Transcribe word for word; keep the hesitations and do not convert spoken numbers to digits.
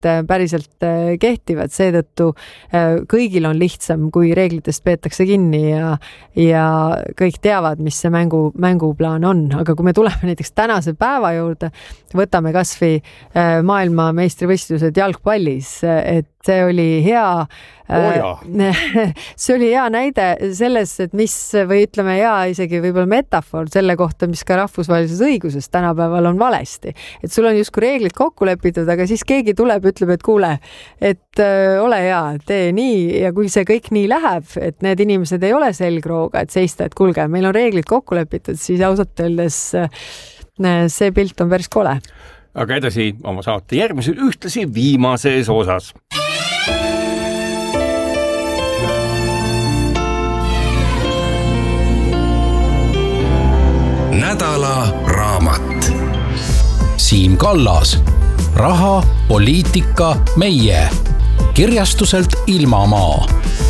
päriselt kehtivad, seetõttu kõigil on lihtsam, kui reeglitest peetakse kinni ja, ja kõik teavad, mis see mängu, mänguplaan on. Aga kui me tuleme näiteks tänase päeva juurde, võtame kas või maailma meistrivõistlused jalgpallis, et see oli hea oh, see oli hea näide selles, et mis või ütleme hea isegi võib-olla metafoor selle kohta, mis ka rahvusvahelises õiguses tänapäeval on valesti. Et sul on justkui reeglid kokku lepitud, aga siis keegi tuleb, ütleb, et kuule, et öö, ole hea, tee nii ja kui see kõik nii läheb, et need inimesed ei ole selgrooga, et seista, et kuulge, meil on reeglid kokku lepitud, siis ausalt öeldes see pilt on päris kole. Aga edasi oma saate järgmisel ühtlasi viimases osas. Nädala raamat. Siim Kallas. Raha, poliitika, meie. Kirjastuselt Ilmamaa.